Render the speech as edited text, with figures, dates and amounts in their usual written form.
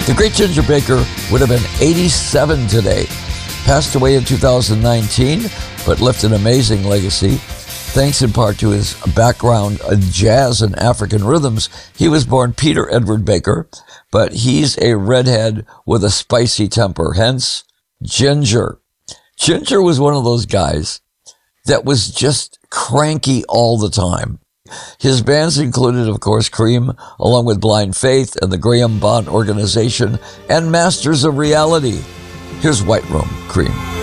The great Ginger Baker would have been 87 today. Passed away in 2019, but left an amazing legacy. Thanks in part to his background in jazz and African rhythms, he was born Peter Edward Baker, but he's a redhead with a spicy temper, hence Ginger. Ginger was one of those guys that was just cranky all the time. His bands included, of course, Cream, along with Blind Faith and the Graham Bond Organization, and Masters of Reality. Here's White Room, Cream.